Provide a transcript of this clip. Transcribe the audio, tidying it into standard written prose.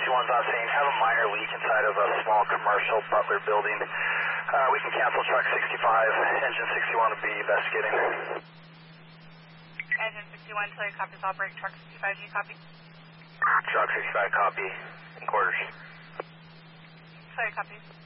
61's on scene. Have a minor leak inside of a small commercial Butler building. We can cancel truck 65. Engine 61 will be investigating. Engine 61, Tilly copies. I'll break truck 65. Do you copy? Truck 65 copy. In quarters. Tilly copies.